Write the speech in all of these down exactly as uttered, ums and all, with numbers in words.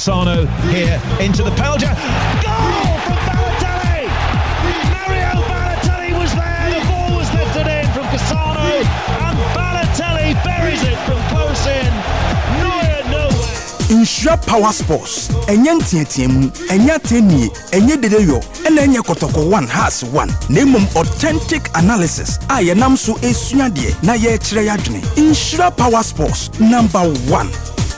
Cassano here into the penalty. Goal from Balotelli! Mario Balotelli was there, the ball was lifted in from Cassano, and Balotelli buries it from close in. Neuer nowhere. Insure Power Sports, enye ntietiemu, enye teni, enye dedeyo, ene enye kotoko one has one. Name authentic analysis. Aye namso esuadie na ye kire yadwene. Insure Power Sports number one.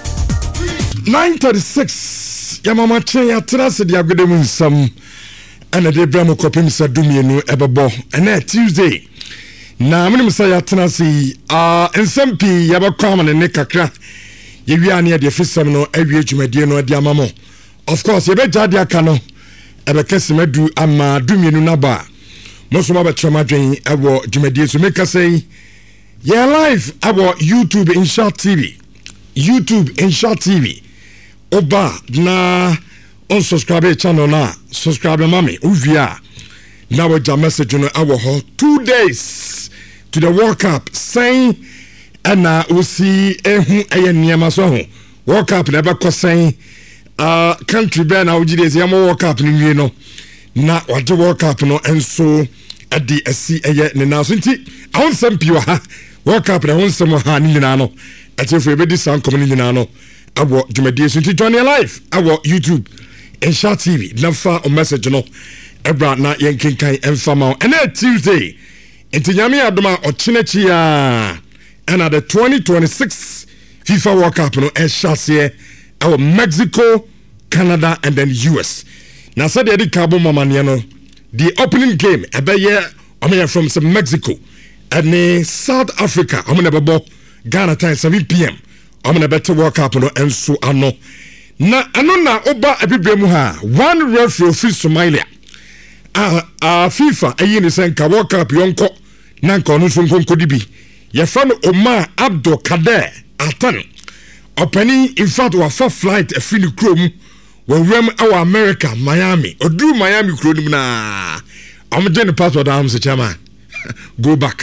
nine thirty-six Yamama Chenya Trans de Agudemu nsam ana de Bramo kopim sadumienu ebebo ene Tuesday na mene msa ya Trans ah nsam pi yabakwa ne ne kakra yewia ne de fisam no awie dwumadie no de amamo of course yebe jade aka no ebe kesemadu ama dumienu na ba moso ma betrama dwen ewo dwumadie so make say yeah live abo YouTube Insure T V YouTube Insure T V Oba na on subscribe channel na subscribe mami uvia na we ja message no awo ho two days to the World Cup saying ana osi ehu eye niema so ho World Cup na be ko saying uh country be na ugide ze mo World Cup ni wie no na wade World Cup no enso ade asi eye ne na so nti awon sampio ha World Cup na won sam ha ni nyina no atefo be di san kom ni nyina no awo dwumadie so nti join your life awo YouTube Insure T V na fa o message no ebra na yenkenkan emfama and na Tuesday nti nyame adoma o chinechi a and the twenty twenty-six FIFA World Cup no e shase awo Mexico, Canada and then U S. Na said the cabo mamania no the opening game ebeye omeya from some Mexico and South Africa omena bebo Ghana time seven p.m. I'm gonna better World Cup no enso ano na ano na oba abibremu ha one referee fi Somalia ah ah FIFA ayi ni senka World Cup yonko na nko no so nkonko dibi ye fa no Omar Abdul Kader Atan openi in fact wa for flight a free chrome we rem our America Miami odu Miami chrome na am je ne passport am se chama go back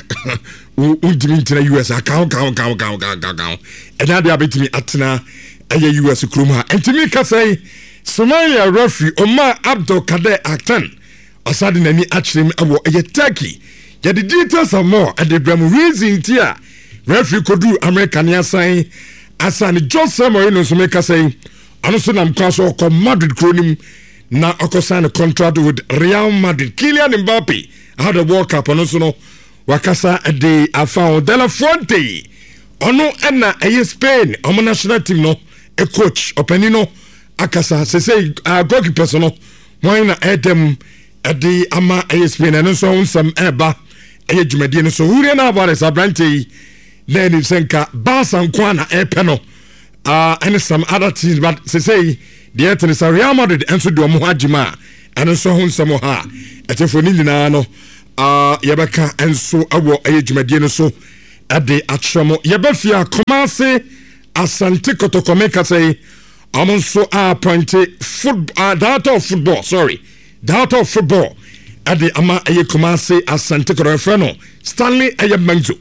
undimi ntina U S account count count count count count and now they are betting me atna aye U S chrome ha entimi ka say Somalia referee Omar Abdul Kader Atan asade nani achirem awo aye Turkey ya the details are more at the Bramo reason tia referee kodu American yasan asane Jose Mourinho so make say ano so nam kwa so ko Madrid kronim na okosan contract with Real Madrid. Kylian Mbappe had a World Cup ono so no wakasa de afao de la Fuente ono na e Spain omo national team no a coach openino akasa se say uh, goalkeeper so no why na edem de ama e Spain no so unsam eba e dwumade no so hure na about sabrante na ni senka Barca nkwana e pe no uh and some other teams but se say the Eternal Real Madrid enso do mo hagima and so unsam ha etefo ni nyina no uh yebeka enso awo e dwumade no so ade atramo yebefia Kumasi Asante Kotoko make say amonso appointed football uh, director of football sorry director of football ade ama eye Kumasi Asante Kotoko Stanley Ayembanzo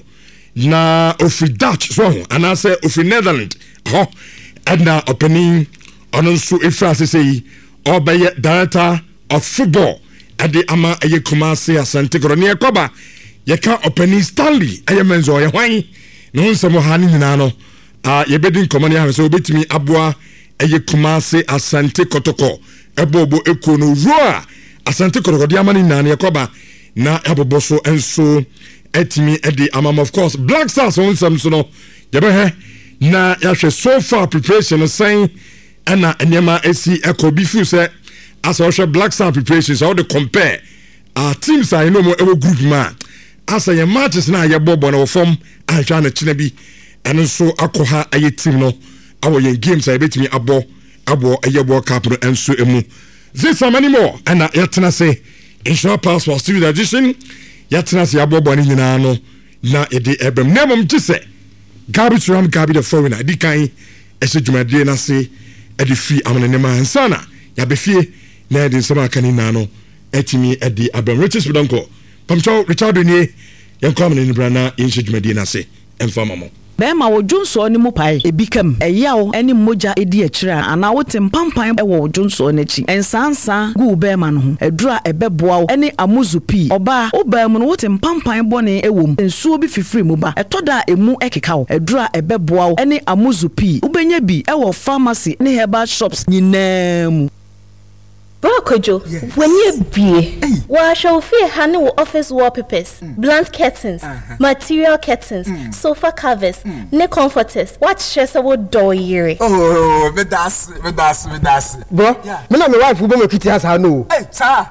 na ofi Dutch so ana say ofi Netherlands ho na opening ononso efrase say obeye director of football ade ama eye Kumasi Asante Kotoko ne yakoba yeka opening Stanley Ayembanzo ye hwan no nsemo ha ni nyina no ah yebedin komani ha so obetimi aboa eye Kumasi Asante Kotoko ebobo ekono roa Asante Kotoko di amani nane yakoba na aboboso enso etimi edi amam of course Black Stars on some so no yebe he na yahwe so far preparation saying ana enema esi ekobi fu se as also Black Star preparations how to compare our teams are no more ever group man as a matches na ye bobo na form a twa na china bi eno so akoha aye team no awo yen games I betimi abo abo aye World Cup no enso emu this so many more and yetena say Insure Passport Studio Edition yetena say abo bo ni nyina no na ede ebem nemom gise gabi turam gabi the foreigner di kan ese dwumade na say ede fi amanenema nsana ya befie na ede nsama kan na no etimi ede abem riches bidanko pamcho Richard ni yen kwamene ni brana yin dwumade na say emfa mamo bema wo dwonso ne mu pae ebikam eyawo ene moja edi akira ana wote mpampan e wo dwonso ne chi ensansa gu bema no ho adura ebeboa wo ene amuzupi oba oba mu no wote mpampan bone ewom ensuo bi fifiri mu ba etoda emu ekeka wo adura ebeboa wo ene amuzupi ubenya bi e wo pharmacy ne herbal shops nyinaa Bro Kojo, yes. When you be, wa show fi hani wo office wallpapers, mm. blunt curtains, uh-huh. material curtains, mm. sofa covers, mm. ne comforters. What stress wo do yere? Oh, me das, me das, me das. Bro, yeah. Me na my wife wo me kiti has ha no. Hey, sir.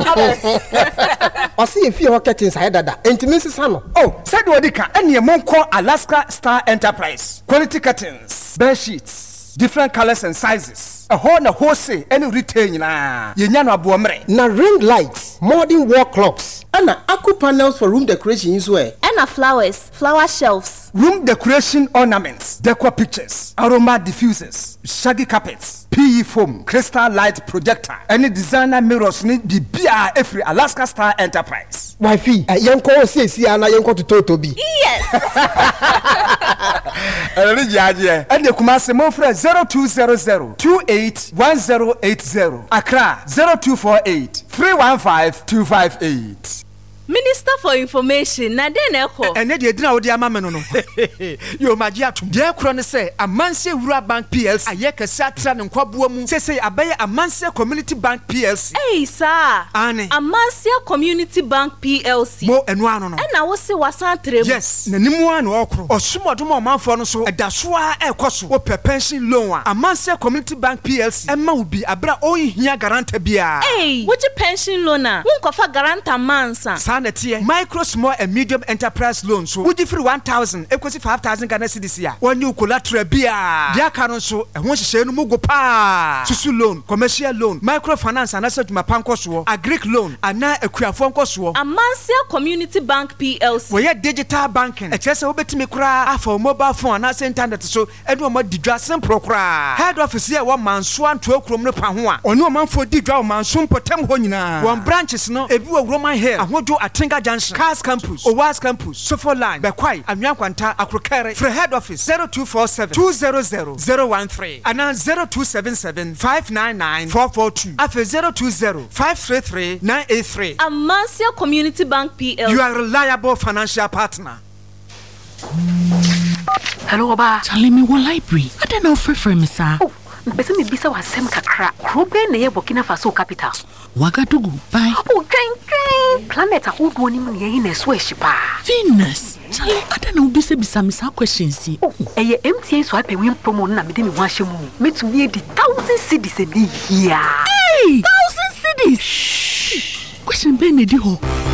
O see fi ho curtains ha dada. Entimi sisa no. Oh, said we dika ene mon call Alaska Star Enterprise. Quality curtains, bed sheets, different colors and sizes. A whole na wholesale any retail na yenya no aboomre na ring lights, modern wall clocks, and aqua panels for room decoration as well. And flowers, flower shelves, room decoration ornaments, decor pictures, aroma diffusers, shaggy carpets, P E foam, crystal light projector, any designer mirrors need the B R every Alaska Star Enterprise. Wifey, uh, yanko say see ana yanko to toto bi. Yes. And the Kumasi Mofre zero two zero zero two eight one zero eight zero. Accra zero two four eight three one five two five eight. Minister for Information na den eko ene de dina odi ama me no no yo magia atum de ekro ne se Amanse Wura Bank P L C ayeka satra ne nkwaboa mu sese abaye Amanse Community Bank P L C eh sir ane Amanse Community Bank P L C mo eno ano no na wo se wasantre mu yes na nimu an okro osumodom omanfo no so edasoa ekoso wo pension loan a Amanse Community Bank P L C ema ubi abra ohia garanta bia eh wo pension loan a wo nkofa garanta mansa micro, small and medium enterprise loans. So would you free one thousand, equals five thousand Ghana cedis here. When you collateral beer, dear canon so, and once you say no mugo pa, Susu loan, commercial loan, microfinance, and answer to my pancos, a Greek loan, and now a queer phone cost. Amanse Community Bank P L C. We are digital banking. A chess over to me cry for mobile phone, and I sent that so, and one more didrasson procra. Head office here, one man swan to a chrome panua, or no man for didraw man soon potem honina. One branches no, a blue Roman hair, and what do a Tinga Junction, Cars Campus, Owas Campus, Sofo Line, Bekwai, and Yankwanta, Akrokere, for head office zero two four seven two zero zero zero one three, and now zero two seven seven five nine nine four four two, after zero two zero five three three nine eight three. Amanse Community Bank P L C. You are a reliable financial partner. Hello, Oba. Charlie, me one library. I don't know for free, sir. Oh, mpese me bisa wa sem kakra. Krobe na ye Burkina Faso capital. Wagadugu, bye. Oh, train, train. Planet a whole one in ye in a sweshipa. Venus. Charlie, I don't know bisa bisa misa questions. Oh, eh, M T A so I pay win promo na me de me washimu. Me to me the thousand cities a year. Hey, thousand cities. Shh. Question Ben di ho.